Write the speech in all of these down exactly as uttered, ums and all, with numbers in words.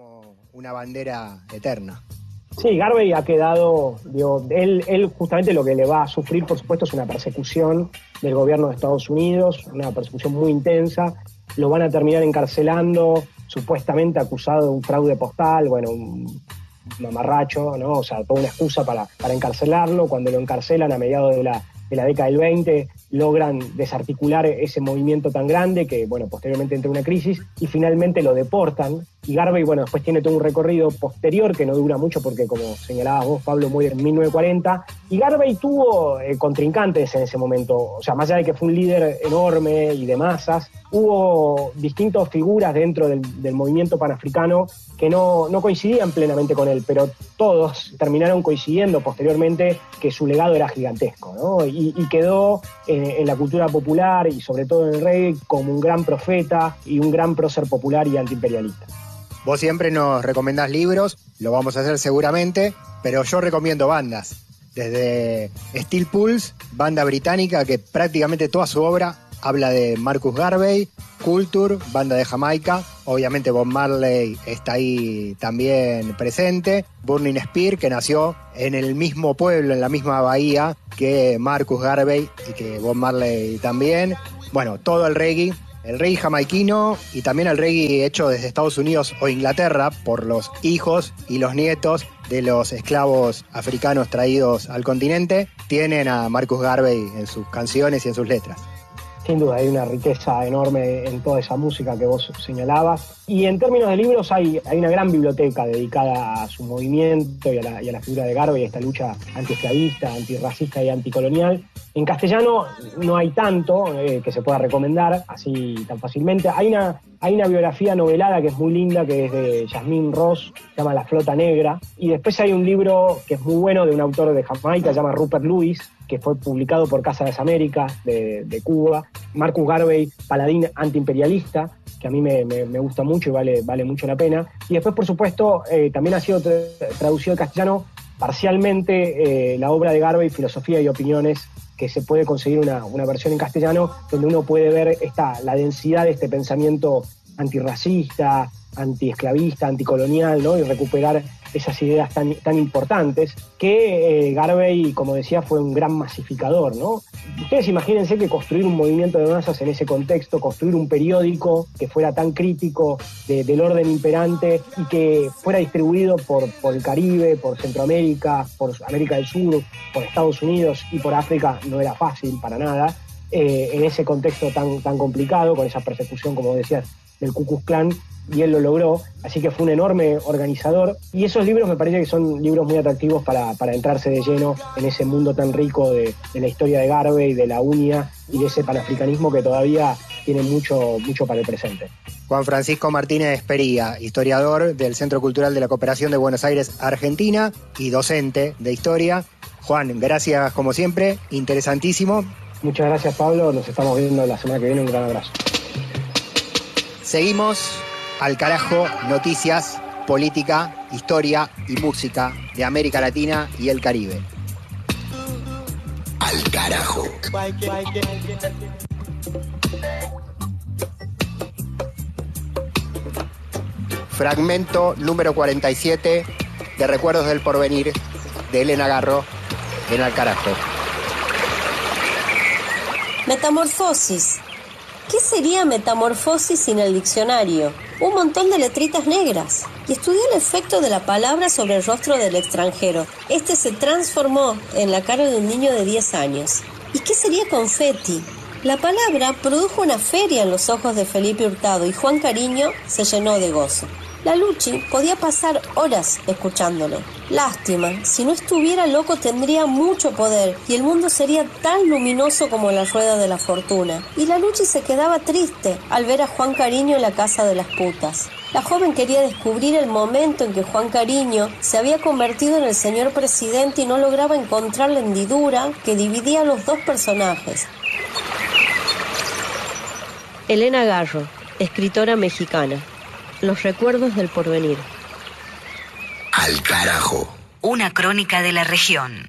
como una bandera eterna. Sí, Garvey ha quedado, digo, él, él justamente lo que le va a sufrir, por supuesto, es una persecución del gobierno de Estados Unidos, una persecución muy intensa. Lo van a terminar encarcelando, supuestamente acusado de un fraude postal, bueno, un mamarracho, ¿no? O sea, toda una excusa para, para encarcelarlo. Cuando lo encarcelan a mediados de la, de la década del veinte, logran desarticular ese movimiento tan grande que, bueno, posteriormente entra en una crisis y finalmente lo deportan. Y Garvey, bueno, después tiene todo un recorrido posterior que no dura mucho porque, como señalabas vos, Pablo, muere en mil novecientos cuarenta. Y Garvey tuvo eh, contrincantes en ese momento. O sea, más allá de que fue un líder enorme y de masas, hubo distintas figuras dentro del, del movimiento panafricano que no, no coincidían plenamente con él, pero todos terminaron coincidiendo posteriormente que su legado era gigantesco, ¿no? Y, y quedó en, en la cultura popular y sobre todo en el reggae como un gran profeta y un gran prócer popular y antiimperialista. Vos siempre nos recomendás libros, lo vamos a hacer seguramente, pero yo recomiendo bandas. Desde Steel Pulse, banda británica que prácticamente toda su obra habla de Marcus Garvey, Culture, banda de Jamaica, obviamente Bob Marley está ahí también presente, Burning Spear, que nació en el mismo pueblo, en la misma bahía que Marcus Garvey y que Bob Marley también. Bueno, todo el reggae, el reggae jamaiquino y también el reggae hecho desde Estados Unidos o Inglaterra por los hijos y los nietos de los esclavos africanos traídos al continente, tienen a Marcus Garvey en sus canciones y en sus letras. Sin duda, hay una riqueza enorme en toda esa música que vos señalabas. Y en términos de libros hay, hay una gran biblioteca dedicada a su movimiento y a la, y a la figura de Garvey, a esta lucha antiesclavista, antirracista y anticolonial. En castellano no hay tanto eh, que se pueda recomendar así tan fácilmente. Hay una, hay una biografía novelada que es muy linda, que es de Yasmín Ross, se llama La Flota Negra. Y después hay un libro que es muy bueno de un autor de Jamaica, se llama Rupert Lewis, que fue publicado por Casa de las Américas de, de Cuba. Marcus Garvey, paladín antiimperialista, que a mí me, me, me gusta mucho y vale, vale mucho la pena. Y después, por supuesto, eh, también ha sido tra- traducido al castellano parcialmente eh, la obra de Garvey, Filosofía y Opiniones, que se puede conseguir una, una versión en castellano donde uno puede ver esta, la densidad de este pensamiento antirracista, antiesclavista, anticolonial, ¿no? Y recuperar esas ideas tan, tan importantes que eh, Garvey, como decía, fue un gran masificador, ¿no? Ustedes imagínense que construir un movimiento de masas en ese contexto, construir un periódico que fuera tan crítico de, del orden imperante y que fuera distribuido por, por el Caribe, por Centroamérica, por América del Sur, por Estados Unidos y por África, no era fácil para nada, eh, en ese contexto tan, tan complicado, con esa persecución, como decías, del Ku Klux Klan, y él lo logró, así que fue un enorme organizador, y esos libros me parece que son libros muy atractivos para, para entrarse de lleno en ese mundo tan rico de, de la historia de Garvey, de la uña y de ese panafricanismo que todavía tiene mucho, mucho para el presente. Juan Francisco Martínez Pería, historiador del Centro Cultural de la Cooperación de Buenos Aires, Argentina, y docente de historia. Juan, gracias como siempre, interesantísimo. Muchas gracias, Pablo, nos estamos viendo la semana que viene, un gran abrazo. Seguimos al carajo, noticias, política, historia y música de América Latina y el Caribe. Al carajo. Fragmento número cuarenta y siete de Recuerdos del Porvenir de Elena Garro en Al Carajo. Metamorfosis. ¿Qué sería metamorfosis sin el diccionario? Un montón de letritas negras. Y estudió el efecto de la palabra sobre el rostro del extranjero. Este se transformó en la cara de un niño de diez años. ¿Y qué sería confeti? La palabra produjo una feria en los ojos de Felipe Hurtado y Juan Cariño se llenó de gozo. La Luchi podía pasar horas escuchándolo. Lástima, si no estuviera loco tendría mucho poder y el mundo sería tan luminoso como la rueda de la fortuna. Y la Luchi se quedaba triste al ver a Juan Cariño en la casa de las putas. La joven quería descubrir el momento en que Juan Cariño se había convertido en el señor presidente y no lograba encontrar la hendidura que dividía a los dos personajes. Elena Garro, escritora mexicana. Los recuerdos del porvenir. Al carajo. Una crónica de la región.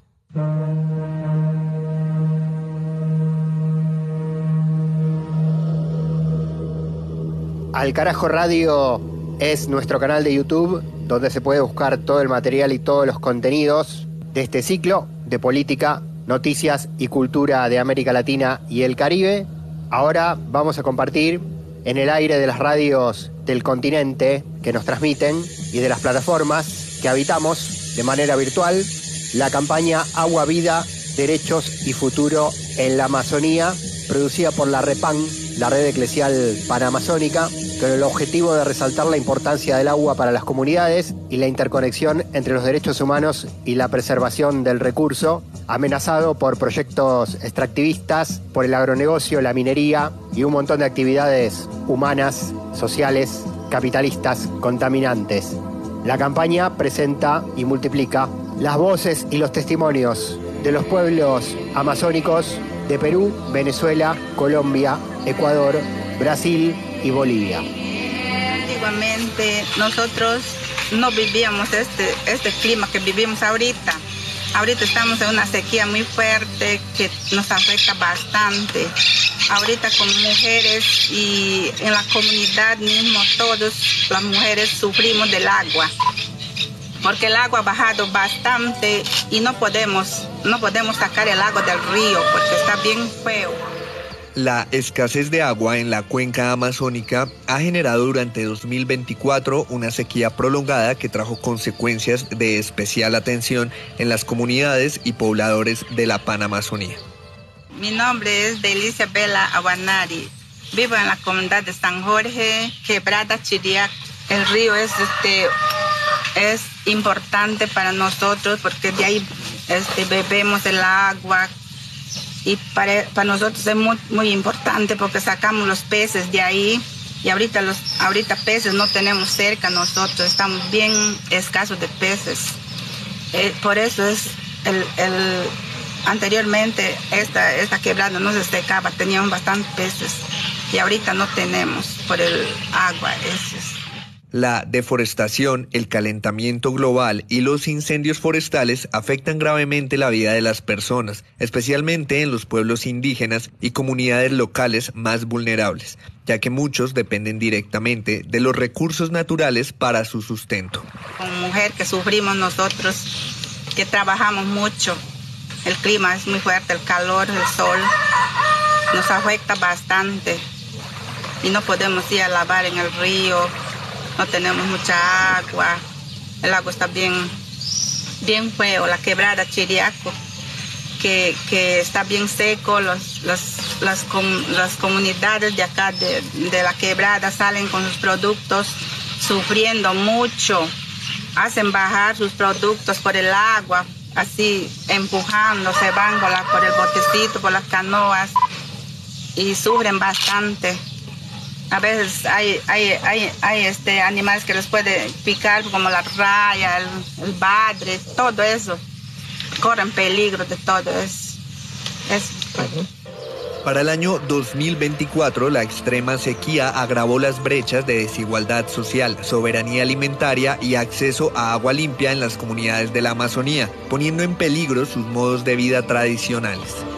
Al Carajo Radio es nuestro canal de YouTube, donde se puede buscar todo el material y todos los contenidos de este ciclo de política, noticias y cultura de América Latina y el Caribe. Ahora vamos a compartir en el aire de las radios del continente que nos transmiten y de las plataformas que habitamos de manera virtual la campaña Agua, Vida, Derechos y Futuro en la Amazonía, producida por la REPAN, la Red Eclesial Panamazónica, con el objetivo de resaltar la importancia del agua para las comunidades y la interconexión entre los derechos humanos y la preservación del recurso, amenazado por proyectos extractivistas, por el agronegocio, la minería y un montón de actividades humanas, sociales, capitalistas, contaminantes. La campaña presenta y multiplica las voces y los testimonios de los pueblos amazónicos de Perú, Venezuela, Colombia, Ecuador, Brasil y Bolivia. Antiguamente nosotros no vivíamos este, este clima que vivimos ahorita. Ahorita estamos en una sequía muy fuerte que nos afecta bastante. Ahorita como mujeres y en la comunidad mismo, todos las mujeres sufrimos del agua. Porque el agua ha bajado bastante y no podemos, no podemos sacar el agua del río porque está bien feo. La escasez de agua en la cuenca amazónica ha generado durante dos mil veinticuatro una sequía prolongada que trajo consecuencias de especial atención en las comunidades y pobladores de la Panamazonía. Mi nombre es Delicia Bela Aguanari. Vivo en la comunidad de San Jorge, Quebrada Chiriaco. El río es, este, es importante para nosotros porque de ahí este, bebemos el agua. Y para, para nosotros es muy, muy importante porque sacamos los peces de ahí y ahorita los ahorita peces no tenemos cerca nosotros, estamos bien escasos de peces. Eh, por eso es el, el anteriormente esta, esta quebrada no se secaba, teníamos bastantes peces y ahorita no tenemos por el agua. Eso es. La deforestación, el calentamiento global y los incendios forestales afectan gravemente la vida de las personas, especialmente en los pueblos indígenas y comunidades locales más vulnerables, ya que muchos dependen directamente de los recursos naturales para su sustento. Como mujer que sufrimos nosotros, que trabajamos mucho, el clima es muy fuerte, el calor, el sol, nos afecta bastante y no podemos ir a lavar en el río. No tenemos mucha agua, el agua está bien, bien feo, la quebrada Chiriaco, que, que está bien seco, los, los, las, com, las comunidades de acá de, de la quebrada salen con sus productos sufriendo mucho, hacen bajar sus productos por el agua, así empujando, se van por, la, por el botecito, por las canoas y sufren bastante. A veces hay, hay, hay, hay este, animales que les puede picar, como la raya, el, el badre, todo eso. Corren peligro de todo eso. eso. Para el año dos mil veinticuatro, la extrema sequía agravó las brechas de desigualdad social, soberanía alimentaria y acceso a agua limpia en las comunidades de la Amazonía, poniendo en peligro sus modos de vida tradicionales.